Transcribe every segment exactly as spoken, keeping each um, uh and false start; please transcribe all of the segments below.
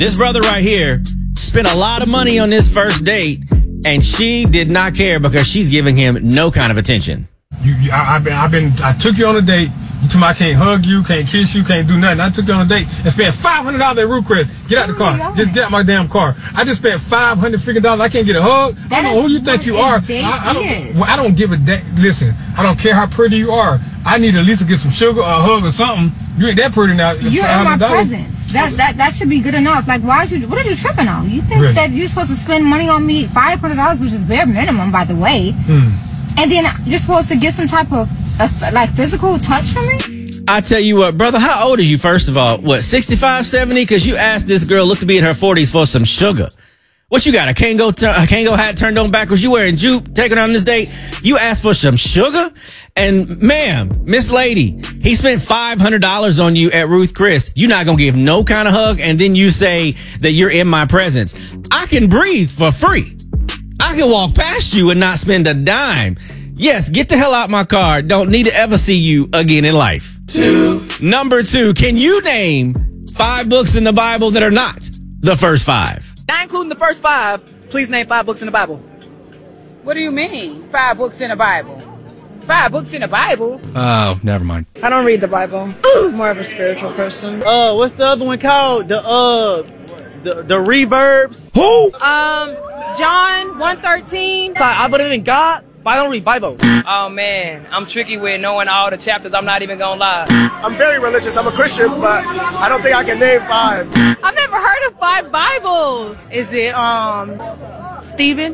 This brother right here spent a lot of money on this first date, and she did not care because she's giving him no kind of attention. You, you I, I've been, I've been, I took you on a date. You told me I can't hug you, can't kiss you, can't do nothing. I took you on a date and spent five hundred dollars at Ruth Chris. Get out the car. Just get out my damn car. I just spent five hundred freaking dollars. I can't get a hug. That I don't know who you think you are. I, I, don't, well, I don't give a damn. Listen, I don't care how pretty you are. I need at least to get some sugar or a hug or something. You ain't that pretty now. You're in my presence. That, that, that should be good enough. Like, why are you, what are you tripping on? You think really? that you're supposed to spend money on me, five hundred dollars, which is bare minimum, by the way, hmm. and then you're supposed to get some type of, uh, like, physical touch from me? I tell you what, brother, how old are you, first of all? What, sixty-five, seventy? Because you asked this girl, look to be in her forties, for some sugar. What you got, a Kango, t- a Kango hat turned on backwards? You wearing jupe, taking her on this date? You asked for some sugar? And, ma'am, Miss Lady, he spent five hundred dollars on you at Ruth Chris. You're not going to give no kind of hug, and then you say that you're in my presence. I can breathe for free. I can walk past you and not spend a dime. Yes, get the hell out my car. Don't need to ever see you again in life. Two. Number two, can you name five books in the Bible that are not the first five? Not including the first five. Please name five books in the Bible. What do you mean, five books in the Bible? Five books in the Bible? Oh, never mind. I don't read the Bible. More of a spiritual person. Uh, what's the other one called? The, uh, the, the reverbs? Who? Um, John one thirteen. So I believe in God, but I don't read Bible. Oh, man, I'm tricky with knowing all the chapters. I'm not even gonna lie. I'm very religious. I'm a Christian, but I don't think I can name five. I've never heard of five Bibles. Is it, um, Stephen?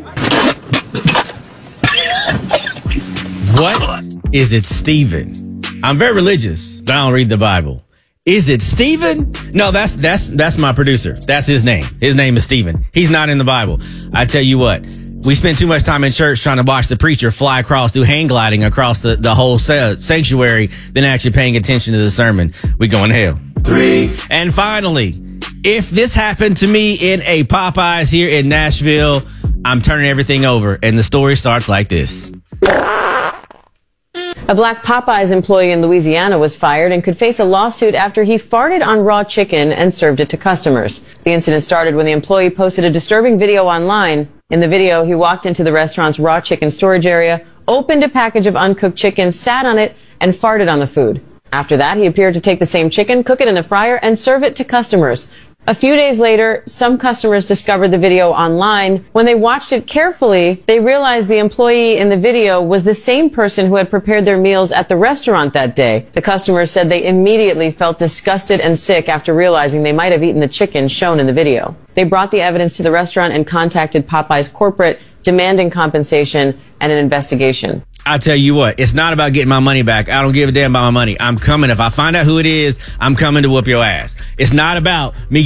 What is it, Stephen? I'm very religious, but I don't read the Bible. Is it Stephen? No, that's that's that's my producer. That's his name. His name is Stephen. He's not in the Bible. I tell you what, we spend too much time in church trying to watch the preacher fly across, do hang gliding across the, the whole sanctuary, than actually paying attention to the sermon. We going to hell. Three. And finally, if this happened to me in a Popeyes here in Nashville, I'm turning everything over. And the story starts like this. A black Popeyes employee in Louisiana was fired and could face a lawsuit after he farted on raw chicken and served it to customers. The incident started when the employee posted a disturbing video online. In the video, he walked into the restaurant's raw chicken storage area, opened a package of uncooked chicken, sat on it, and farted on the food. After that, he appeared to take the same chicken, cook it in the fryer, and serve it to customers. A few days later, some customers discovered the video online. When they watched it carefully, they realized the employee in the video was the same person who had prepared their meals at the restaurant that day. The customers said they immediately felt disgusted and sick after realizing they might have eaten the chicken shown in the video. They brought the evidence to the restaurant and contacted Popeyes corporate, demanding compensation and an investigation. I tell you what, it's not about getting my money back. I don't give a damn about my money. I'm coming. If I find out who it is, I'm coming to whoop your ass. It's not about me